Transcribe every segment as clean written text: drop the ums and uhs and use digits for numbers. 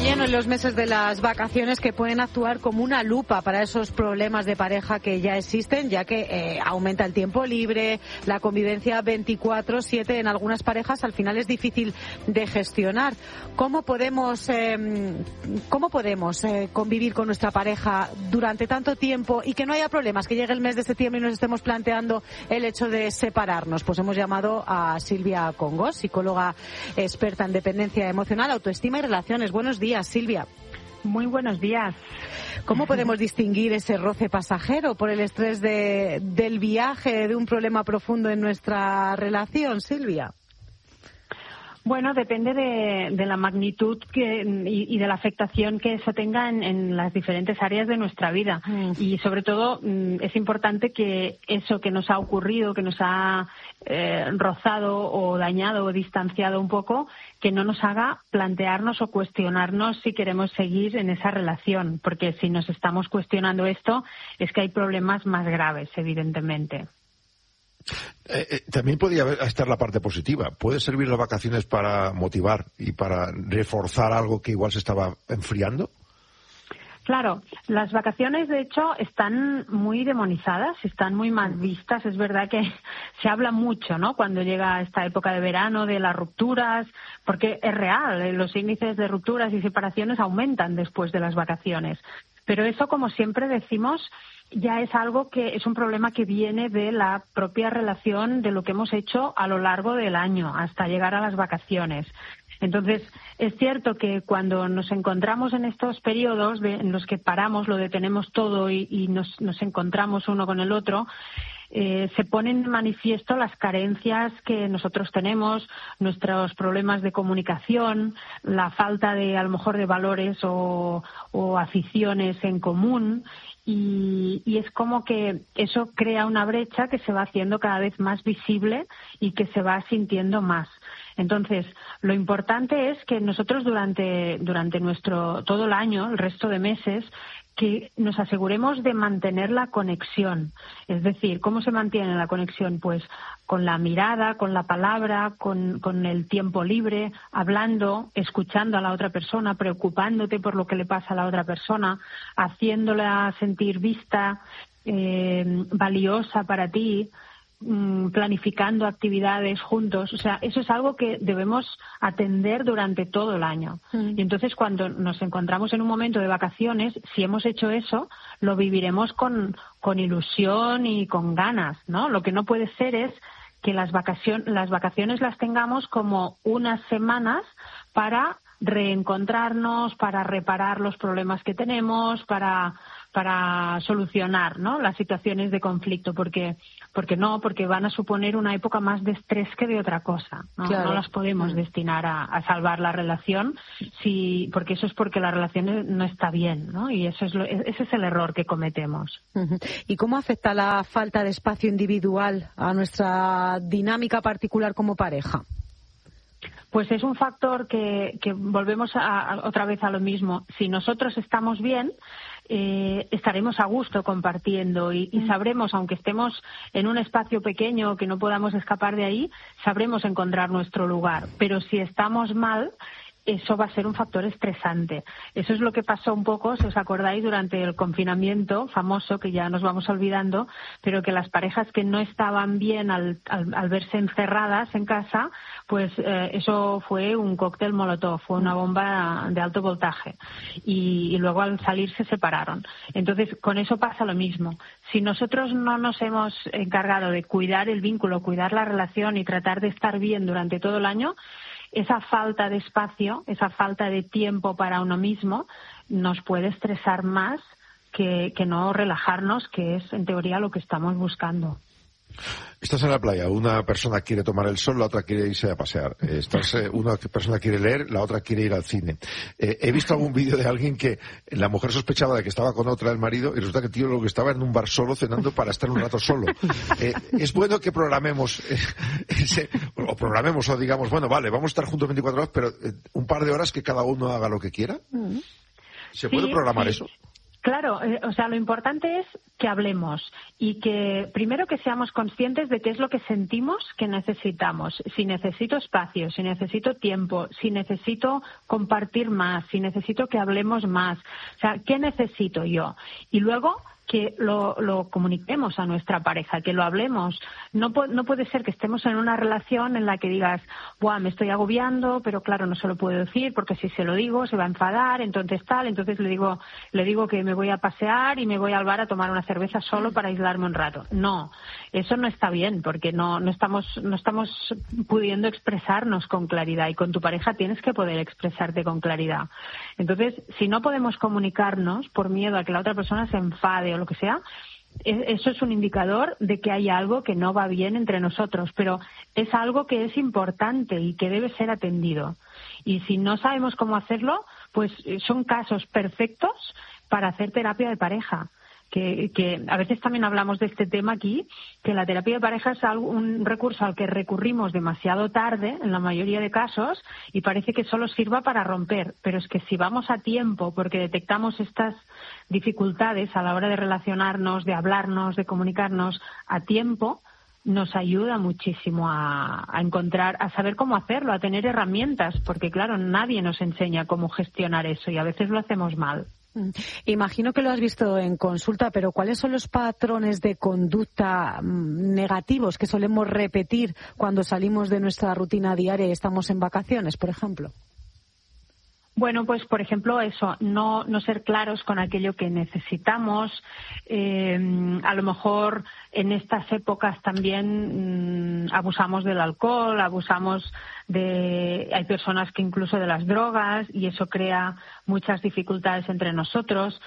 lleno en los meses de las vacaciones que pueden actuar como una lupa para esos problemas de pareja que ya existen, ya que aumenta el tiempo libre, la convivencia 24/7 en algunas parejas al final es difícil de gestionar. ¿Cómo podemos convivir con nuestra pareja durante tanto tiempo y que no haya problemas, que llegue el mes de septiembre y nos estemos planteando el hecho de separarnos? Pues hemos llamado a Silvia Congos, psicóloga experta en dependencia emocional, autoestima y relaciones. Buenos días, Silvia. Muy buenos días. ¿Cómo podemos distinguir ese roce pasajero por el estrés del viaje, de un problema profundo en nuestra relación, Silvia? Bueno, depende de la magnitud y de la afectación que eso tenga en las diferentes áreas de nuestra vida. Y sobre todo es importante que eso que nos ha ocurrido, que nos ha rozado o dañado o distanciado un poco, que no nos haga plantearnos o cuestionarnos si queremos seguir en esa relación. Porque si nos estamos cuestionando esto, es que hay problemas más graves, evidentemente. También podría estar la parte positiva. ¿Puede servir las vacaciones para motivar y para reforzar algo que igual se estaba enfriando? Claro, las vacaciones de hecho están muy demonizadas, están muy mal vistas. Es verdad que se habla mucho, ¿no?, cuando llega esta época de verano, de las rupturas, porque es real, los índices de rupturas y separaciones aumentan después de las vacaciones. Pero eso, como siempre decimos, ya es algo que es un problema que viene de la propia relación, de lo que hemos hecho a lo largo del año hasta llegar a las vacaciones. Entonces, es cierto que cuando nos encontramos en estos periodos en los que paramos, lo detenemos todo y nos encontramos uno con el otro, se ponen de manifiesto las carencias que nosotros tenemos, nuestros problemas de comunicación, la falta de, a lo mejor, de valores o aficiones en común. Y es como que eso crea una brecha que se va haciendo cada vez más visible y que se va sintiendo más. Entonces, lo importante es que nosotros durante nuestro todo el año, el resto de meses, que nos aseguremos de mantener la conexión. Es decir, ¿cómo se mantiene la conexión? Pues con la mirada, con la palabra, con el tiempo libre, hablando, escuchando a la otra persona, preocupándote por lo que le pasa a la otra persona, haciéndola sentir vista, valiosa para ti, planificando actividades juntos. O sea, eso es algo que debemos atender durante todo el año. Y entonces, cuando nos encontramos en un momento de vacaciones, si hemos hecho eso, lo viviremos con ilusión y con ganas, ¿no? Lo que no puede ser es que las vacaciones las tengamos como unas semanas para reencontrarnos, para reparar los problemas que tenemos, para solucionar, ¿no?, las situaciones de conflicto, porque van a suponer una época más de estrés que de otra cosa, ¿no? Claro. No las podemos destinar a salvar la relación, porque eso es porque la relación no está bien, ¿no? Y ese es el error que cometemos. ¿Y cómo afecta la falta de espacio individual a nuestra dinámica particular como pareja? Pues es un factor que volvemos otra vez a lo mismo. Si nosotros estamos bien, estaremos a gusto compartiendo y sabremos, aunque estemos en un espacio pequeño que no podamos escapar de ahí, sabremos encontrar nuestro lugar. Pero si estamos mal, eso va a ser un factor estresante. Eso es lo que pasó un poco, si os acordáis, durante el confinamiento famoso, que ya nos vamos olvidando, pero que las parejas que no estaban bien al verse encerradas en casa, pues eso fue un cóctel molotov, fue una bomba de alto voltaje. Y luego al salir se separaron. Entonces, con eso pasa lo mismo. Si nosotros no nos hemos encargado de cuidar el vínculo, cuidar la relación y tratar de estar bien durante todo el año, esa falta de espacio, esa falta de tiempo para uno mismo nos puede estresar más que no relajarnos, que es en teoría lo que estamos buscando. Estás en la playa, una persona quiere tomar el sol, la otra quiere irse a pasear. Una persona quiere leer, la otra quiere ir al cine. He visto algún vídeo de alguien que la mujer sospechaba de que estaba con otra el marido y resulta que el tío lo que estaba en un bar solo cenando para estar un rato solo. Es bueno que programemos o digamos, bueno, vale, vamos a estar juntos 24 horas, pero un par de horas que cada uno haga lo que quiera. ¿Se puede programar eso? Claro, o sea, lo importante es que hablemos y que primero que seamos conscientes de qué es lo que sentimos que necesitamos. Si necesito espacio, si necesito tiempo, si necesito compartir más, si necesito que hablemos más. O sea, ¿qué necesito yo? Y luego que lo comuniquemos a nuestra pareja, que lo hablemos. No puede ser que estemos en una relación en la que digas, buah, me estoy agobiando, pero claro, no se lo puedo decir porque si se lo digo se va a enfadar, entonces le digo que me voy a pasear y me voy al bar a tomar una cerveza solo para aislarme un rato. No, eso no está bien porque no estamos pudiendo expresarnos con claridad, y con tu pareja tienes que poder expresarte con claridad. Entonces, si no podemos comunicarnos por miedo a que la otra persona se enfade o lo que sea, eso es un indicador de que hay algo que no va bien entre nosotros, pero es algo que es importante y que debe ser atendido. Y si no sabemos cómo hacerlo, pues son casos perfectos para hacer terapia de pareja. Que a veces también hablamos de este tema aquí, que la terapia de pareja es un recurso al que recurrimos demasiado tarde, en la mayoría de casos, y parece que solo sirva para romper. Pero es que si vamos a tiempo, porque detectamos estas dificultades a la hora de relacionarnos, de hablarnos, de comunicarnos a tiempo, nos ayuda muchísimo a encontrar, a saber cómo hacerlo, a tener herramientas, porque claro, nadie nos enseña cómo gestionar eso y a veces lo hacemos mal. Imagino que lo has visto en consulta, pero ¿cuáles son los patrones de conducta negativos que solemos repetir cuando salimos de nuestra rutina diaria y estamos en vacaciones, por ejemplo? Bueno, pues por ejemplo eso, no ser claros con aquello que necesitamos. A lo mejor en estas épocas también abusamos del alcohol, hay personas que incluso de las drogas, y eso crea muchas dificultades entre nosotros.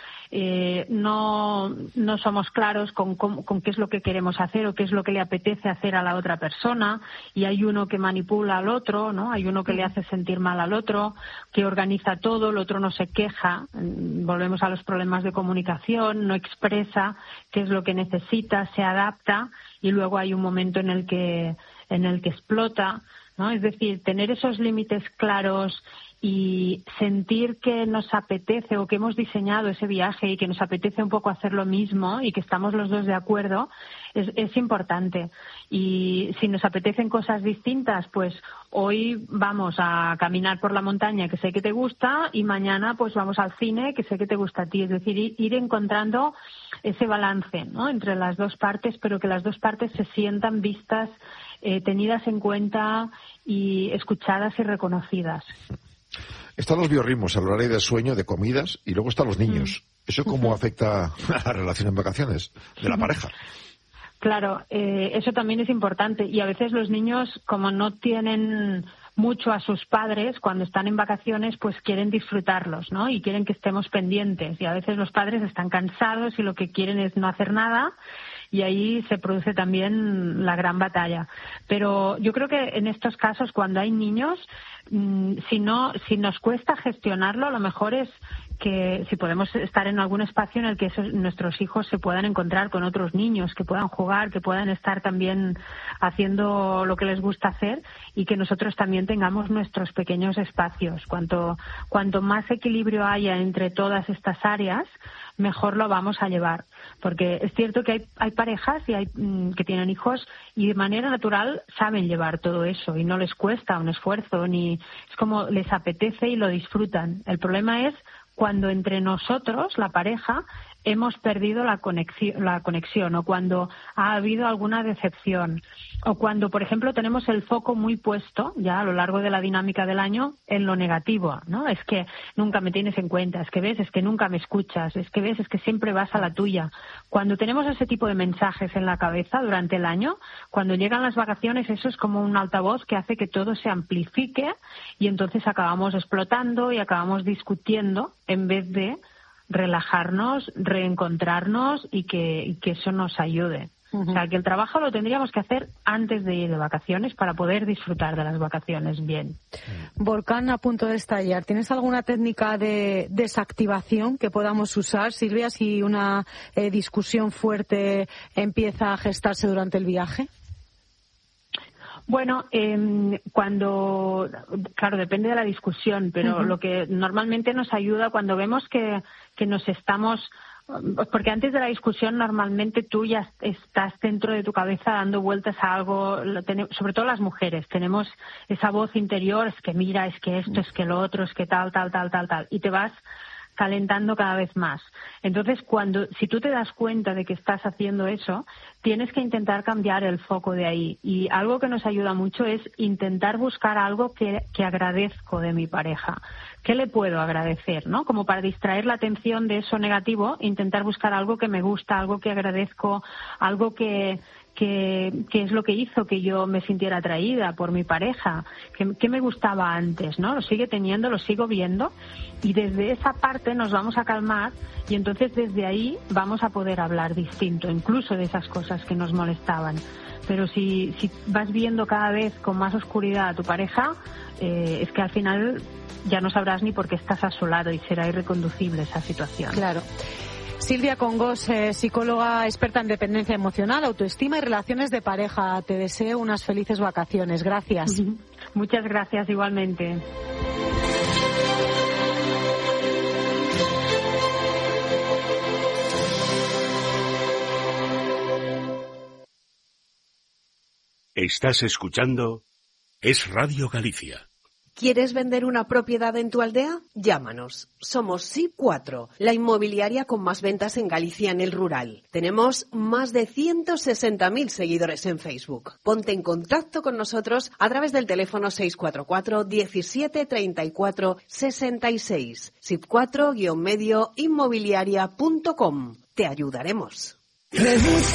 No somos claros con qué es lo que queremos hacer o qué es lo que le apetece hacer a la otra persona, y hay uno que manipula al otro, ¿no? Hay uno que le hace sentir mal al otro, que organiza todo, el otro no se queja. Volvemos a los problemas de comunicación, no expresa qué es lo que necesita, se adapta, y luego hay un momento en el que explota, ¿no? Es decir, tener esos límites claros y sentir que nos apetece o que hemos diseñado ese viaje y que nos apetece un poco hacer lo mismo y que estamos los dos de acuerdo es importante. Y si nos apetecen cosas distintas, pues hoy vamos a caminar por la montaña, que sé que te gusta, y mañana pues vamos al cine, que sé que te gusta a ti. Es decir, ir encontrando ese balance, ¿no?, entre las dos partes, pero que las dos partes se sientan vistas, tenidas en cuenta y escuchadas y reconocidas. Están los biorritmos, el horario de sueño, de comidas, y luego están los niños. ¿Eso cómo afecta a la relación en vacaciones de la pareja? Claro, eso también es importante. Y a veces los niños, como no tienen mucho a sus padres cuando están en vacaciones, pues quieren disfrutarlos, ¿no? Y quieren que estemos pendientes. Y a veces los padres están cansados y lo que quieren es no hacer nada. Y ahí se produce también la gran batalla. Pero yo creo que en estos casos, cuando hay niños, si nos cuesta gestionarlo, lo mejor es que si podemos estar en algún espacio en el que nuestros hijos se puedan encontrar con otros niños, que puedan jugar, que puedan estar también haciendo lo que les gusta hacer, y que nosotros también tengamos nuestros pequeños espacios. Cuanto más equilibrio haya entre todas estas áreas, mejor lo vamos a llevar. Porque es cierto que hay parejas y que tienen hijos y de manera natural saben llevar todo eso y no les cuesta un esfuerzo, ni es como les apetece y lo disfrutan. El problema es cuando entre nosotros, la pareja, hemos perdido la conexión, o cuando ha habido alguna decepción, o cuando, por ejemplo, tenemos el foco muy puesto ya a lo largo de la dinámica del año en lo negativo, ¿no? Es que nunca me tienes en cuenta, es que nunca me escuchas, es que siempre vas a la tuya. Cuando tenemos ese tipo de mensajes en la cabeza durante el año, cuando llegan las vacaciones, eso es como un altavoz que hace que todo se amplifique, y entonces acabamos explotando y acabamos discutiendo en vez de relajarnos, reencontrarnos y que eso nos ayude. O sea, que el trabajo lo tendríamos que hacer antes de ir de vacaciones para poder disfrutar de las vacaciones bien. Volcán a punto de estallar. ¿Tienes alguna técnica de desactivación que podamos usar, Silvia, si una discusión fuerte empieza a gestarse durante el viaje? Bueno, claro, depende de la discusión, pero lo que normalmente nos ayuda cuando vemos que nos estamos Porque antes de la discusión normalmente tú ya estás dentro de tu cabeza dando vueltas a algo, sobre todo las mujeres, tenemos esa voz interior, es que mira, es que esto, es que lo otro, es que tal, y te vas calentando cada vez más. Entonces, si tú te das cuenta de que estás haciendo eso, tienes que intentar cambiar el foco de ahí. Y algo que nos ayuda mucho es intentar buscar algo que agradezco de mi pareja. ¿Qué le puedo agradecer, no? Como para distraer la atención de eso negativo, intentar buscar algo que me gusta, algo que agradezco, algo que es lo que hizo que yo me sintiera atraída por mi pareja, que me gustaba antes, ¿no? Lo sigue teniendo, lo sigo viendo, y desde esa parte nos vamos a calmar, y entonces desde ahí vamos a poder hablar distinto, incluso de esas cosas que nos molestaban. Pero si vas viendo cada vez con más oscuridad a tu pareja, es que al final ya no sabrás ni por qué estás a su lado y será irreconducible esa situación. Claro. Silvia Congos, psicóloga experta en dependencia emocional, autoestima y relaciones de pareja. Te deseo unas felices vacaciones. Gracias. Muchas gracias, igualmente. Estás escuchando Es Radio Galicia. ¿Quieres vender una propiedad en tu aldea? Llámanos. Somos SIP4, la inmobiliaria con más ventas en Galicia en el rural. Tenemos más de 160.000 seguidores en Facebook. Ponte en contacto con nosotros a través del teléfono 644 17 34 66. SIP4-inmobiliaria.com. Te ayudaremos.